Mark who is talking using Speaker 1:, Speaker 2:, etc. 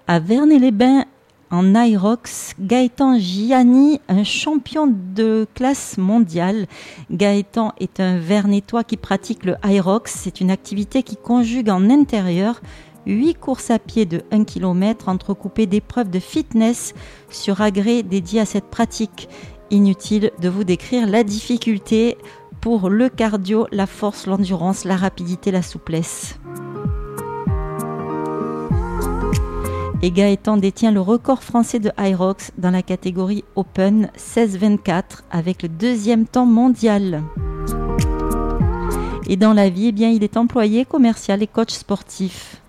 Speaker 1: À Vernay-les-Bains, en Aerox, Gaëtan Gianni, un champion de classe mondiale. Gaëtan est un Vernetois qui pratique le Aerox. C'est une activité qui conjugue en intérieur 8 courses à pied de 1 km entrecoupées d'épreuves de fitness sur agrès dédiées à cette pratique. Inutile de vous décrire la difficulté pour le cardio, la force, l'endurance, la rapidité, la souplesse. Et Gaëtan détient le record français de Aerox dans la catégorie Open 16-24 avec le 2e temps mondial. Et dans la vie, eh bien, il est employé commercial et coach sportif.